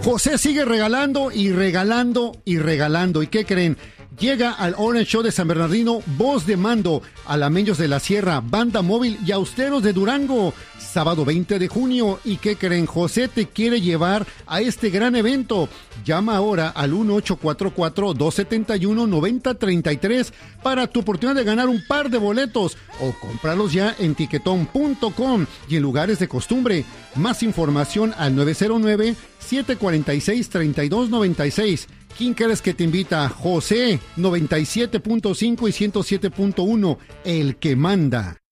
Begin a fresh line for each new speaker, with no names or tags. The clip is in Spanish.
José sigue regalando y regalando y regalando. ¿Y qué creen? Llega al Orange Show de San Bernardino, Voz de Mando, Alameños de la Sierra, Banda Móvil y Austeros de Durango, sábado 20 de junio. ¿Y qué creen? José te quiere llevar a este gran evento. Llama ahora al 1844-271-9033 para tu oportunidad de ganar un par de boletos o cómpralos ya en tiquetón.com y en lugares de costumbre. Más información al 909-746-3296. ¿Quién crees que te invita? José, 97.5 y 107.1, el que manda.